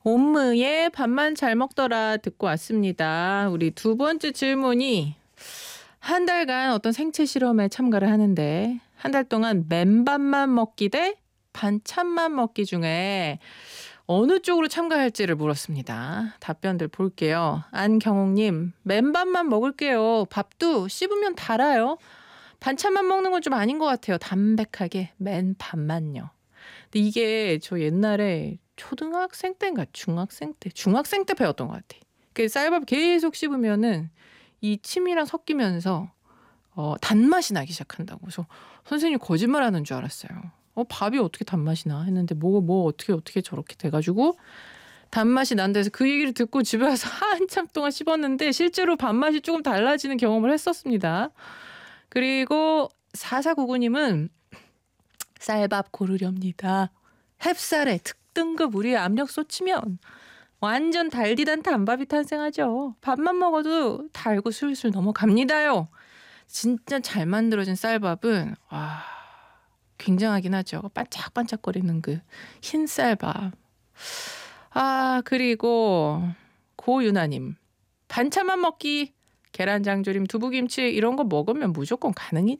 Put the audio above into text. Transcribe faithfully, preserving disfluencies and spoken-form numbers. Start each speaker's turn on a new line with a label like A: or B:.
A: 옴므의 밥만 잘 먹더라 듣고 왔습니다. 우리 두 번째 질문이 한 달간 어떤 생체 실험에 참가를 하는데 한 달 동안 맨밥만 먹기 대 반찬만 먹기 중에 어느 쪽으로 참가할지를 물었습니다. 답변들 볼게요. 안경옥님, 맨밥만 먹을게요. 밥도 씹으면 달아요. 반찬만 먹는 건 좀 아닌 것 같아요. 담백하게 맨밥만요. 근데 이게 저 옛날에 초등학생 때인가 중학생 때 중학생 때 배웠던 것 같아. 그 쌀밥 계속 씹으면은 이 침이랑 섞이면서 어, 단맛이 나기 시작한다고. 그래서 선생님 거짓말하는 줄 알았어요. 어, 밥이 어떻게 단맛이 나 했는데 뭐 뭐 어떻게 어떻게 저렇게 돼가지고 단맛이 난다 해서 그 얘기를 듣고 집에 와서 한참 동안 씹었는데 실제로 밥맛이 조금 달라지는 경험을 했었습니다. 그리고 사사구구님은 쌀밥 고르렵니다. 햅쌀에 특등급 우리 압력솥 치면 완전 달디단 단밥이 탄생하죠. 밥만 먹어도 달고 술술 넘어갑니다요. 진짜 잘 만들어진 쌀밥은 와 굉장하긴 하죠. 반짝반짝거리는 그 흰 쌀밥. 아 그리고 고유나님 반찬만 먹기 계란장조림 두부김치 이런 거 먹으면 무조건 가능이죠.